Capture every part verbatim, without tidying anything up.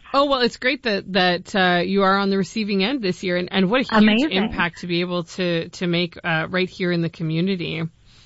Oh, well, it's great that, that, uh, you are on the receiving end this year, and, and what a huge Amazing. impact to be able to, to make, uh, right here in the community.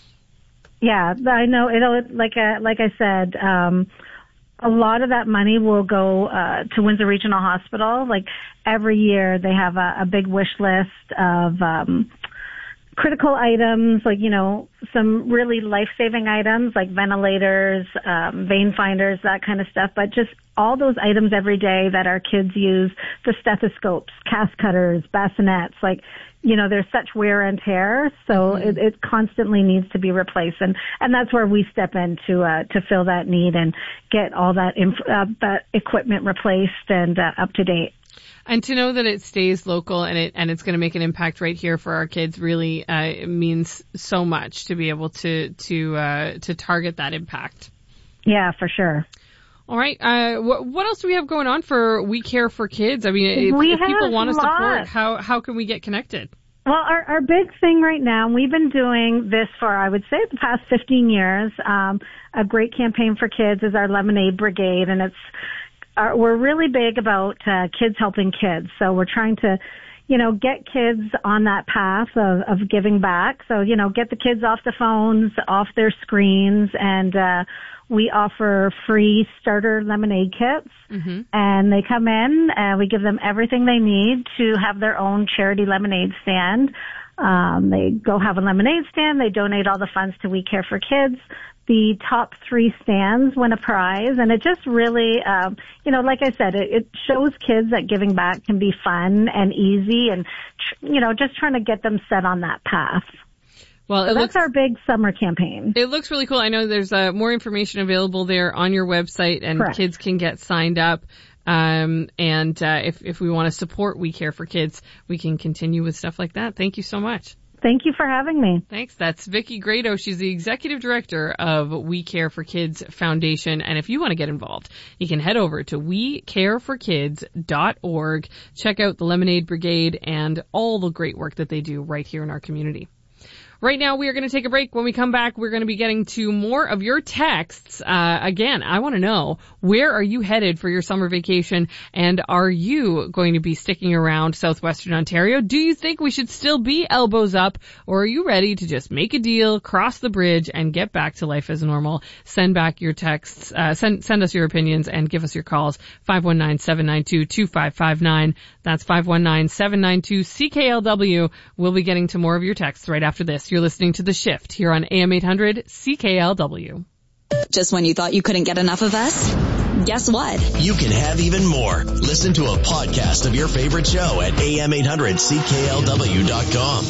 Yeah, I know it'll, like, uh, like I said, um, a lot of that money will go, uh, to Windsor Regional Hospital. Like, every year they have a, a big wish list of, um, critical items, like, you know, some really life-saving items like ventilators, um, vein finders, that kind of stuff, but just all those items every day that our kids use, the stethoscopes, cast cutters, bassinets, like, you know, there's such wear and tear, so mm-hmm. it, it constantly needs to be replaced, and, and that's where we step in to, uh, to fill that need and get all that, inf- uh, that equipment replaced and uh, up to date. And to know that it stays local and it and it's going to make an impact right here for our kids really uh, it means so much to be able to to uh, to target that impact. Yeah, for sure. All right. Uh, what, what else do we have going on for We Care for Kids? I mean, if, we if people want to lots. support, how how can we get connected? Well, our, our big thing right now, we've been doing this for, I would say, the past fifteen years. Um, a great campaign for kids is our Lemonade Brigade, and it's Uh, we're really big about uh, kids helping kids. So we're trying to, you know, get kids on that path of, of giving back. So, you know, get the kids off the phones, off their screens, and uh, we offer free starter lemonade kits. Mm-hmm. And they come in, and we give them everything they need to have their own charity lemonade stand. Um, they go have a lemonade stand. They donate all the funds to We Care for Kids. The top three stands win a prize, and it just really, um, you know, like I said, it, it shows kids that giving back can be fun and easy, and tr- you know, just trying to get them set on that path. Well, so it that's looks, our big summer campaign. It looks really cool. I know there's uh, more information available there on your website, and Correct. Kids can get signed up. Um, and uh, if if we want to support We Care for Kids, we can continue with stuff like that. Thank you so much. Thank you for having me. Thanks. That's Vicki Grado. She's the executive director of We Care for Kids Foundation. And if you want to get involved, you can head over to we care for kids dot org. Check out the Lemonade Brigade and all the great work that they do right here in our community. Right now, we are going to take a break. When we come back, we're going to be getting to more of your texts. Uh, again, I want to know, where are you headed for your summer vacation? And are you going to be sticking around southwestern Ontario? Do you think we should still be elbows up? Or are you ready to just make a deal, cross the bridge, and get back to life as normal? Send back your texts, uh, send, send us your opinions and give us your calls. five one nine, seven nine two, two five five nine. That's five one nine, seven nine two, C K L W. We'll be getting to more of your texts right after this. You're listening to The Shift here on A M eight hundred C K L W. Just when you thought you couldn't get enough of us? Guess what? You can have even more. Listen to a podcast of your favorite show at A M eight hundred C K L W dot com.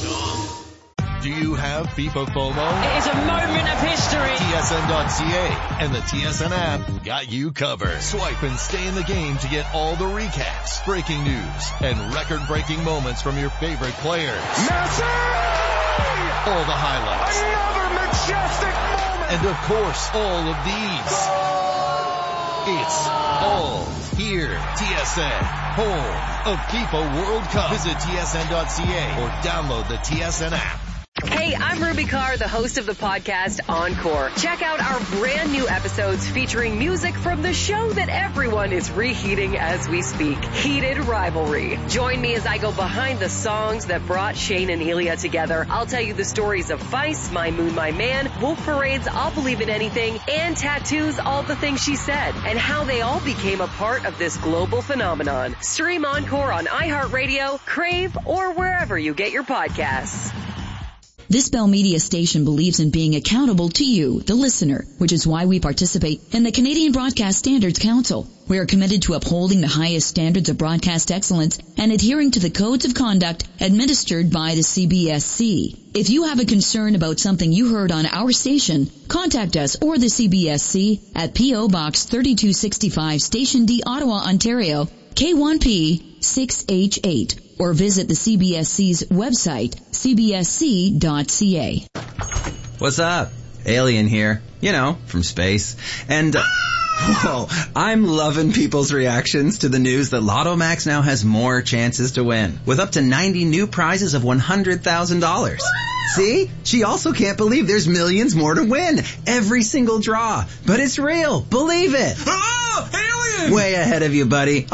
Do you have FIFA FOMO? It is a moment of history. T S N dot C A and the T S N app got you covered. Swipe and stay in the game to get all the recaps, breaking news, and record-breaking moments from your favorite players. Messi! All the highlights. Another majestic moment. And of course, all of these. It's all here. T S N, home of FIFA World Cup. Visit T S N dot C A or download the T S N app. Hey, I'm Ruby Carr, the host of the podcast Encore. Check out our brand new episodes featuring music from the show that everyone is reheating as we speak, Heated Rivalry. Join me as I go behind the songs that brought Shane and Elia together. I'll tell you the stories of Vice, My Moon, My Man, Wolf Parade's I'll Believe in Anything, and Tattoos, All the Things She Said, and how they all became a part of this global phenomenon. Stream Encore on iHeartRadio, Crave, or wherever you get your podcasts. This Bell Media station believes in being accountable to you, the listener, which is why we participate in the Canadian Broadcast Standards Council. We are committed to upholding the highest standards of broadcast excellence and adhering to the codes of conduct administered by the C B S C. If you have a concern about something you heard on our station, contact us or the C B S C at P O Box thirty-two sixty-five, Station D, Ottawa, Ontario, K one P six H eight, or visit the C B S C's website, C B S C dot C A. What's up? Alien here. You know, from space. And, uh, whoa, I'm loving people's reactions to the news that Lotto Max now has more chances to win, with up to ninety new prizes of one hundred thousand dollars. See? She also can't believe there's millions more to win. Every single draw. But it's real. Believe it. Oh, alien! Way ahead of you, buddy.